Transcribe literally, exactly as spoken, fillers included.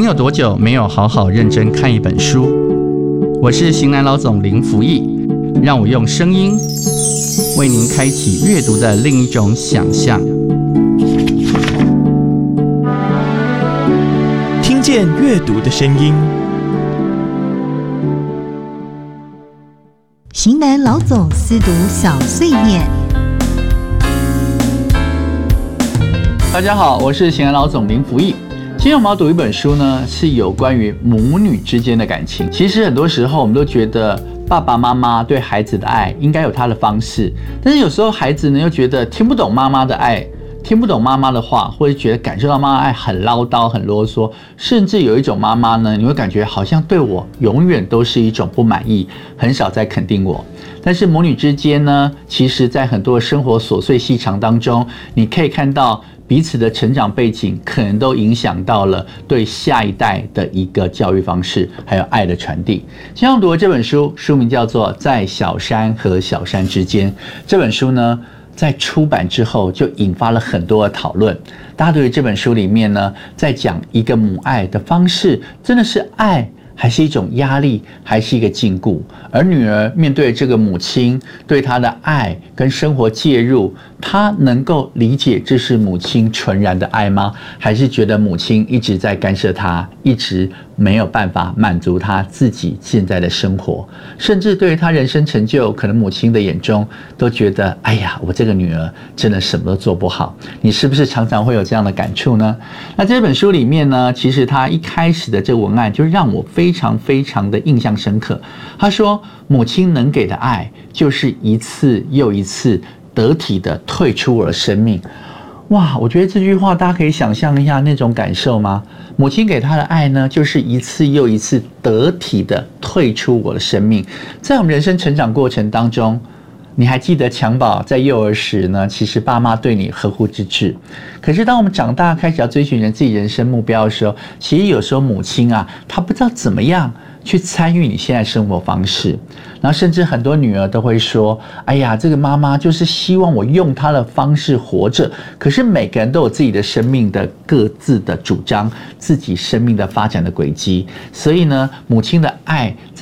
您有多久没有好好认真看一本书？我是型男老总林福义，让我用声音为您开启阅读的另一种想象。 听见阅读的声音。 型男老总思读小碎念。 大家好，我是型男老总林福义。今天我们要读一本书呢，是有关于母女之间的感情。其实很多时候我们都觉得爸爸妈妈对孩子的爱应该有他的方式，但是有时候孩子呢又觉得听不懂妈妈的爱，听不懂妈妈的话，或者觉得感受到妈妈爱很唠叨很啰嗦，甚至有一种妈妈呢，你会感觉好像对我永远都是一种不满意，很少在肯定我。但是母女之间呢，其实在很多生活琐碎细长当中，你可以看到彼此的成长背景可能都影响到了对下一代的一个教育方式，还有爱的传递。今天要读的这本书，书名叫做《在小山和小山之间》。这本书呢，在出版之后就引发了很多的讨论。大家对于这本书里面呢，在讲一个母爱的方式，真的是爱，还是一种压力，还是一个禁锢？而女儿面对这个母亲对她的爱跟生活介入，她能够理解这是母亲纯然的爱吗？还是觉得母亲一直在干涉她，一直没有办法满足她自己现在的生活？甚至对于她人生成就，可能母亲的眼中都觉得，哎呀，我这个女儿真的什么都做不好。你是不是常常会有这样的感触呢？那这本书里面呢，其实她一开始的这个文案就让我非常非常的印象深刻。她说，母亲能给的爱就是一次又一次得体的退出我的生命。哇，我觉得这句话大家可以想象一下那种感受吗？母亲给她的爱呢，就是一次又一次得体的退出我的生命。在我们人生成长过程当中，你还记得襁褓在幼儿时呢，其实爸妈对你呵护之至。可是当我们长大开始要追寻人自己人生目标的时候，其实有时候母亲啊，她不知道怎么样去参与你现在生活方式。然后甚至很多女儿都会说，哎呀，这个妈妈就是希望我用她的方式活着。可是每个人都有自己的生命的各自的主张，自己生命的发展的轨迹。所以呢，母亲的爱